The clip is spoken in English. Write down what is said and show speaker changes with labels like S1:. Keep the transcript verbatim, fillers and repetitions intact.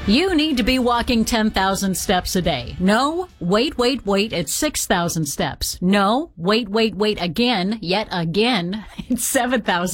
S1: You need to be walking ten thousand steps a day. No, wait, wait, wait, it's six thousand steps. No, wait, wait, wait again, yet again, it's seven thousand.